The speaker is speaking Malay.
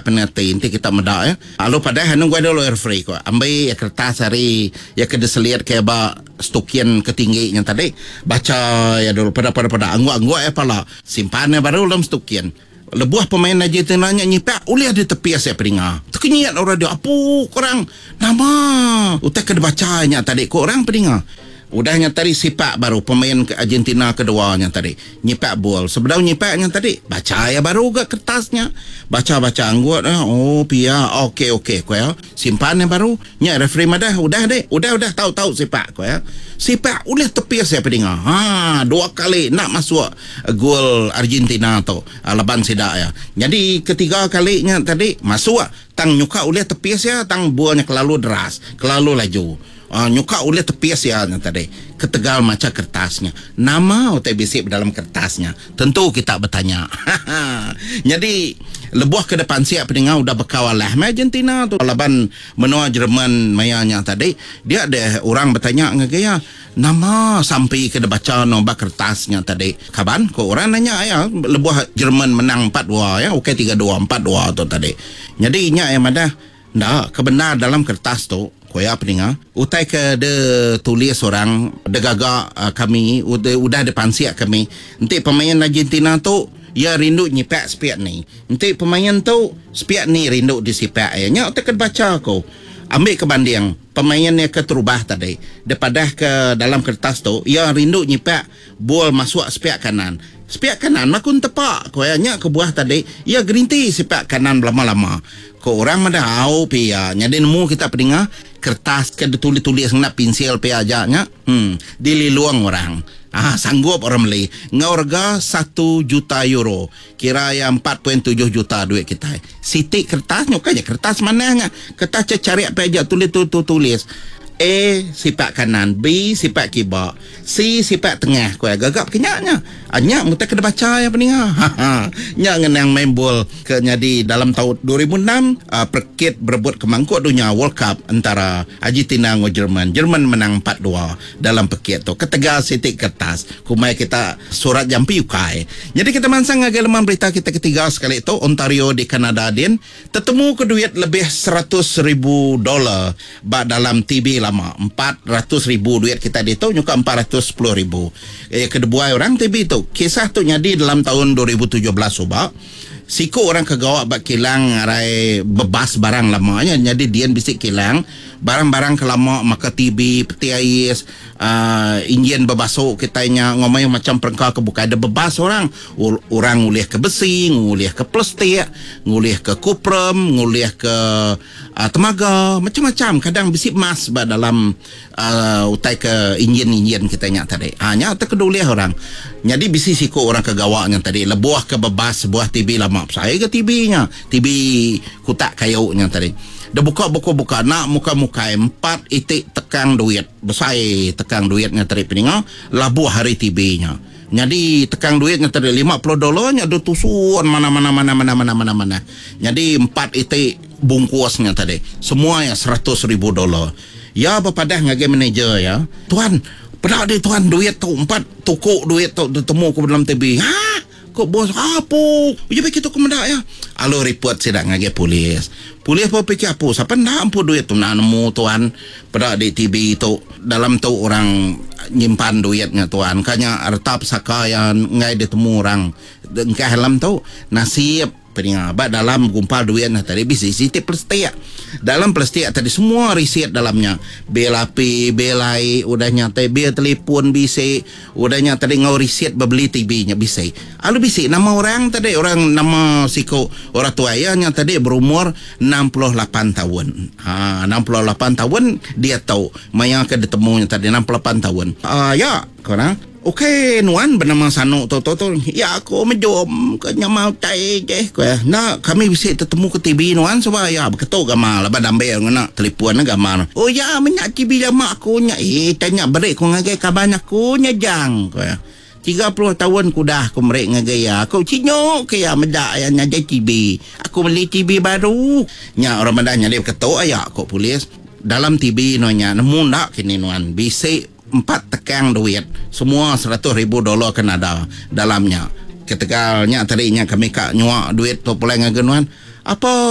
penati nanti kita medak ya. Lalu pada hanung gua dulu air free ko. Ambil ya kertas hari ya kena seliat kayak ba stokian ketinggi yang tadi. Baca ya dulu pada angguk-angguk ya pala. Simpannya baru dalam stokian. Lebuah pemain Argentina nya nyipak uliah di tepi saya peringa. Terkenyat orang dia apa korang nama. Utak kena bacanya tadi korang peringa. Udahnya tadi sipak baru pemain Argentina keduanya tadi nyipak bola. Sebelum nyipaknya tadi baca ya baru ke kertasnya. Baca anggut oh pia okey ko ya. Simpannya baru nya referee madah udah tahu sipak ko ya. Sipak ulah tepi saya pedinga. Dua kali nak masuk gol Argentina tu laban sidak ya. Jadi ketiga kalinya tadi masuk tang nyuka ulah tepi saya tang bolanya kelalu deras, kelalu laju. Nyuka oleh tepias ya tadi ketegal macam kertasnya nama OTBC dalam kertasnya tentu kita bertanya. Jadi lebuah ke depan siap pendengar udah berkawal lah Argentina tu laban menua Jerman mayanya tadi dia ada orang bertanya ngegaya nama sampai ke baca nombor kertasnya tadi kapan kok orang nanya ya lebuah Jerman menang 4-2 ya okey 3-2 4-2 tu tadi jadi nya yang ada ndak kebenar dalam kertas tu koya peninga utai ke de tulis orang de gagak kami udah depan siap kami nanti pemain Argentina tu ya rindu nyipak spiak ni nanti pemain tu spiak ni rindu disipak nya utai ke baca ko ambil ke banding pemainnya ke terubah tadi daripada ke dalam kertas tu ya rindu nyipak bol masuk spiak kanan makun tepak koyanya ke buah tadi ya gerinti sipak kanan lama-lama ko orang mana au pia nyade nemu kita pendengar kertas ke tulis nak pensil pia ajanya dililuang orang sanggup orang beli ngorga 1 juta euro kira yang 4.7 juta duit kita siti kertasnya kayak kertas mananya kertas cari apa aja tulis A sipak kanan, B sipak kibak, C sipak tengah. Kau gagap kenyaknya. Anyak muta kena baca ya peninga. Nya ngenang main bol ke jadi dalam tahun 2006 perkit berebut kemangkuk dunia World Cup antara Argentina dengan Jerman. Jerman menang 4-2 dalam perkit tu. Ketegal sitik kertas. Kumai kita surat jampi ukai. Jadi kita mansang agak lemah berita kita ketiga sekali itu Ontario di Kanada din tetemu ke duit lebih $100,000 bak dalam TB lama 400,000 duit kita itu nyuka 410,000 kedua orang TB itu kisah tu jadi dalam tahun 2017 subak siku orang kegawak bak kilang arai bebas barang lamanya jadi dia bisik kilang barang-barang kelama maka TB peti ais injen bebasuk kitanya ngomong macam perengkau kebuka ada bebas orang ngulih ke besi ngulih ke plastik ngulih ke kuprum ngulih ke temaga macam-macam kadang bisik emas dalam utai ke injen kitanya tadi hanya terkedulih orang jadi bisik siku orang kegawaknya tadi lebuah ke bebas sebuah TB lama saya ke TB-nya TB kutak kayunya tadi dah buka nak muka-muka 4 itik tekang duit besar tekang duitnya tadi peninga labuh hari TB-nya jadi tekang duitnya tadi $50 nya ada tusuan mana jadi 4 itik bungkusnya tadi semua ya $100,000 ya bepadah ngage manager ya tuan pada ada tuan duit tu 4 tukuk duit tu temu ke dalam TB kok bos apa ya begitu kemendak ya alo report sidak ngage polis apa fikir apa siapa nak ampu duit tu nak nemu tuan pada di TB tu dalam tu orang nyimpan duitnya tuan kanya harta pesaka yang ngai ditemu orang engkau dalam tu nasib peningabat dalam gumpal duit tadi bisa isi plastik dalam plastik tadi semua riset dalamnya bil api bil air udah nyata bil telefon bisa udah nyata ngau riset beli TV nya bisa alu bisa nama orang tadi orang nama siko orang tua ya nyata tadi berumur 68 tahun 68 tahun dia tahu maya ke ditemu tadi 68 tahun ya korang okey nuan bernama Sanu tu ya aku menjom ke nyamau tai je ko nak kami bisa ketemu ke TV nuan sebab ya beketuk gamar lepas ambil ngena telefon gamar oh ya minyak TV lama aku nya tanya berik ko ngagai kaban aku nya jang ko 30 tahun ku dah aku merek ngagaya aku cinyok ke ya medak ya nya TV aku beli TV baru nya orang medanya dia ketuk ya kok polis dalam TV nonya nemu ndak kini nuan bisa 4 tekang duit semua $100,000 kena ada dalamnya ketegalnya tadinya kami kak nyuak duit tu pulai ngagenuan apa